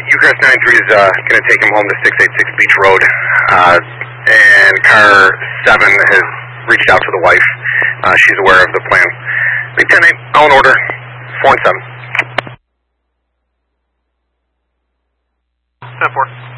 UCRS 93 is going to take him home to 686 Beach Road, and car 7 has reached out to the wife. She's aware of the plan. Big 10-8, all in order, 4 and 7. 10-4.